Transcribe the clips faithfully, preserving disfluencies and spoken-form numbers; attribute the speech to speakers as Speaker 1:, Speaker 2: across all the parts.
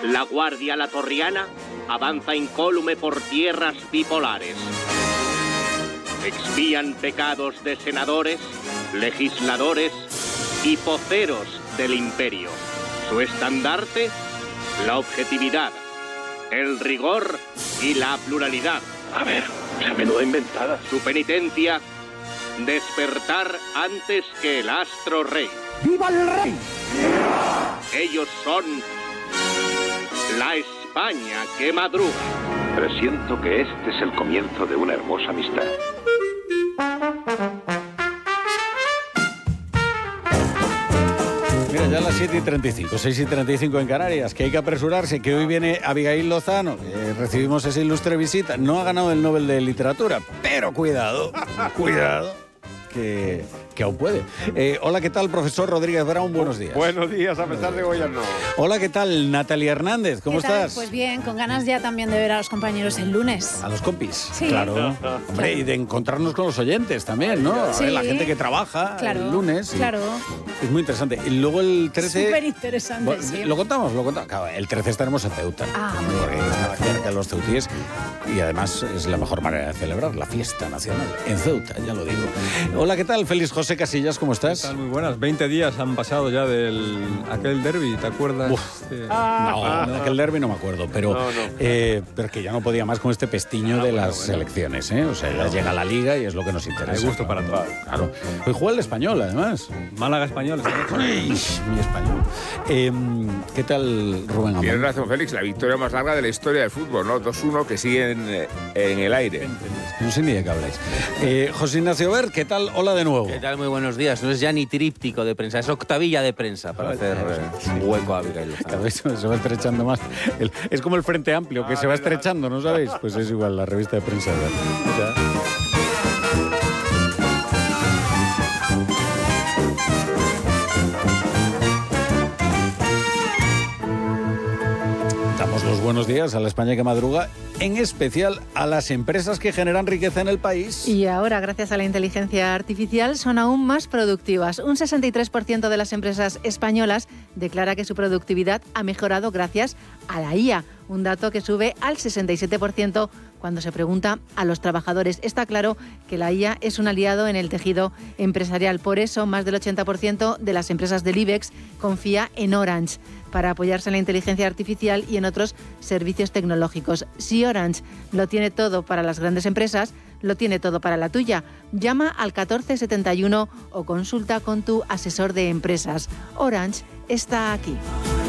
Speaker 1: La Guardia Latorriana avanza incólume por tierras bipolares. Expían pecados de senadores, legisladores y poceros del imperio. Su estandarte, la objetividad, el rigor y la pluralidad.
Speaker 2: A ver, se menuda inventada.
Speaker 1: Su penitencia, despertar antes que el astro rey.
Speaker 3: ¡Viva el rey!
Speaker 1: Ellos son la España que madruga.
Speaker 2: Presiento que este es el comienzo de una hermosa amistad.
Speaker 4: Mira, ya a las siete y treinta y cinco, seis y treinta y cinco en Canarias, que hay que apresurarse, que hoy viene Abigail Lozano, que recibimos esa ilustre visita. No ha ganado el Nobel de Literatura, pero cuidado, cuidado, que, que aún puede. Eh, hola, ¿qué tal, profesor Rodríguez Brown? Buenos días.
Speaker 5: Buenos días, a pesar de gobierno.
Speaker 4: Hola, ¿qué tal, Natalia Hernández? ¿Cómo
Speaker 6: ¿Qué tal?
Speaker 4: estás?
Speaker 6: Pues bien, con ganas ya también de ver a los compañeros el lunes.
Speaker 4: A los compis.
Speaker 6: Sí.
Speaker 4: Claro. Hombre, y de encontrarnos con los oyentes también, ¿no? A ver,
Speaker 6: Sí.
Speaker 4: la gente que trabaja
Speaker 6: Claro,
Speaker 4: el lunes. y
Speaker 6: claro.
Speaker 4: Es muy interesante. Y luego el trece...
Speaker 6: Súper interesante,
Speaker 4: Bueno,
Speaker 6: sí.
Speaker 4: Lo contamos, lo contamos. Claro, el trece estaremos en Ceuta.
Speaker 6: Ah, muy bien.
Speaker 4: Porque está cerca de los ceutíes y además es la mejor manera de celebrar la fiesta nacional en Ceuta, ya lo digo. Hola, ¿qué tal? Félix José Casillas, ¿cómo estás?
Speaker 5: ¿Qué tal? Muy buenas. veinte días han pasado ya del aquel derbi, ¿te acuerdas?
Speaker 4: Uf.
Speaker 5: Sí.
Speaker 4: No, de aquel derbi no me acuerdo, pero,
Speaker 5: No, no.
Speaker 4: Eh, pero que ya no podía más con este pestiño
Speaker 5: Ah,
Speaker 4: de
Speaker 5: bueno,
Speaker 4: las
Speaker 5: bueno.
Speaker 4: elecciones, ¿eh? O sea, ya llega la Liga y es lo que nos interesa.
Speaker 5: Hay gusto para todos.
Speaker 4: Claro. Hoy juega el Español, además.
Speaker 5: Málaga español.
Speaker 4: Ay, mi español. Eh, ¿Qué tal, Rubén Amón?
Speaker 7: Tienes razón, Félix, la victoria más larga de la historia del fútbol, ¿no? dos uno que sigue en, eh, en el aire.
Speaker 4: No sé ni de qué habláis. Eh, José Ignacio Ver, ¿qué tal? Hola de nuevo.
Speaker 8: ¿Qué tal? Muy buenos días. No es ya ni tríptico de prensa, es octavilla de prensa para hacer eh, un hueco a Abigail Lozano.
Speaker 4: Cada vez se va estrechando más. El- es como el Frente Amplio, que
Speaker 7: Ah,
Speaker 4: se va
Speaker 7: verdad.
Speaker 4: estrechando, ¿no sabéis? Pues es igual, la revista de prensa. ¿Verdad? O sea, damos los buenos días a la España que madruga, en especial a las empresas que generan riqueza en el país.
Speaker 9: Y ahora, gracias a la inteligencia artificial, son aún más productivas. Un sesenta y tres por ciento de las empresas españolas declara que su productividad ha mejorado gracias a la I A, un dato que sube al sesenta y siete por ciento cuando se pregunta a los trabajadores. Está claro que la I A es un aliado en el tejido empresarial. Por eso, más del ochenta por ciento de las empresas del IBEX confía en Orange para apoyarse en la inteligencia artificial y en otros servicios tecnológicos. Si Orange lo tiene todo para las grandes empresas, lo tiene todo para la tuya. Llama al catorce setenta y uno o consulta con tu asesor de empresas. Orange está aquí.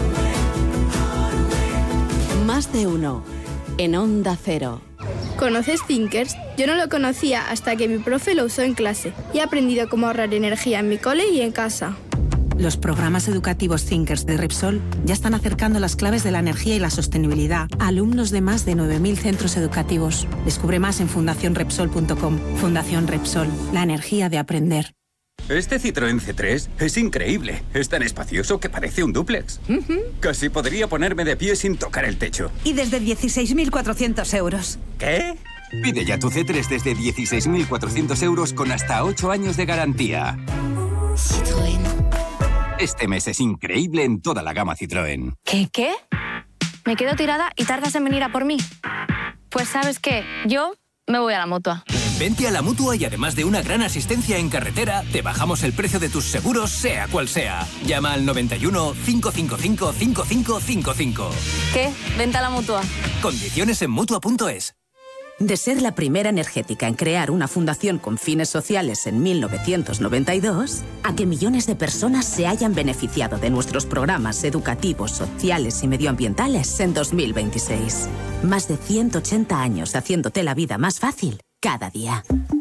Speaker 10: Más de uno. En Onda Cero.
Speaker 11: ¿Conoces Thinkers? Yo no lo conocía hasta que mi profe lo usó en clase y he aprendido cómo ahorrar energía en mi cole y en casa.
Speaker 12: Los programas educativos Thinkers de Repsol ya están acercando las claves de la energía y la sostenibilidad a alumnos de más de nueve mil centros educativos. Descubre más en fundación repsol punto com. Fundación Repsol, la energía de aprender.
Speaker 13: Este Citroën C tres es increíble. Es tan espacioso que parece un dúplex.
Speaker 12: Uh-huh.
Speaker 13: Casi podría ponerme de pie sin tocar el techo.
Speaker 12: Y desde dieciséis mil cuatrocientos euros.
Speaker 13: ¿Qué? Pide ya tu C tres desde dieciséis mil cuatrocientos euros con hasta ocho años de garantía.
Speaker 10: Citroën.
Speaker 13: Este mes es increíble en toda la gama Citroën.
Speaker 14: ¿Qué, qué? Me quedo tirada y tardas en venir a por mí. Pues ¿sabes qué? Yo me voy a la Mutua.
Speaker 15: Vente a la Mutua y además de una gran asistencia en carretera, te bajamos el precio de tus seguros, sea cual sea. Llama al noventa y uno, cinco cinco cinco, cinco cinco cinco cinco.
Speaker 14: ¿Qué? Vente a la Mutua.
Speaker 15: Condiciones en Mutua punto es.
Speaker 12: De ser la primera energética en crear una fundación con fines sociales en mil novecientos noventa y dos, a que millones de personas se hayan beneficiado de nuestros programas educativos, sociales y medioambientales en dos mil veintiséis. Más de ciento ochenta años haciéndote la vida más fácil cada día.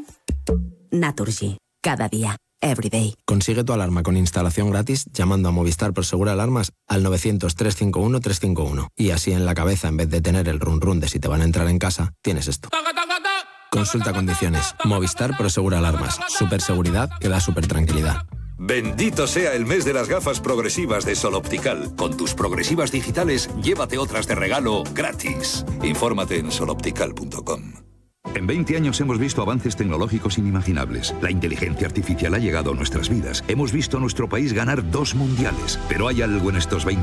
Speaker 12: Naturgy. Cada día. Every day.
Speaker 16: Consigue tu alarma con instalación gratis llamando a Movistar Prosegur Alarmas al novecientos, trescientos cincuenta y uno, trescientos cincuenta y uno. Y así en la cabeza, en vez de tener el run run de si te van a entrar en casa, tienes esto. Consulta condiciones. Movistar Prosegur Alarmas. Super seguridad que da super tranquilidad.
Speaker 17: Bendito sea el mes de las gafas progresivas de Sol Optical. Con tus progresivas digitales, llévate otras de regalo gratis. Infórmate en sol optical punto com.
Speaker 18: En veinte años hemos visto avances tecnológicos inimaginables. La inteligencia artificial ha llegado a nuestras vidas. Hemos visto a nuestro país ganar dos mundiales. Pero hay algo en estos veinte